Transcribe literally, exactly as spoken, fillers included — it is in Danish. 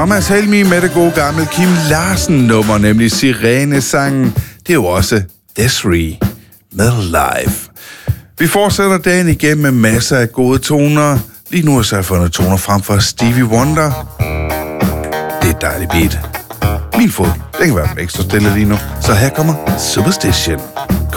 Thomas Helmi med det gode gamle Kim Larsen-nummer, nemlig Sirenesangen. Det er jo også Desiree med Live. Vi fortsætter dagen igennem med masser af gode toner. Lige nu er så fundet toner frem for Stevie Wonder. Det er et dejligt beat. Min fod, den kan være ekstra stille lige nu. Så her kommer Superstition.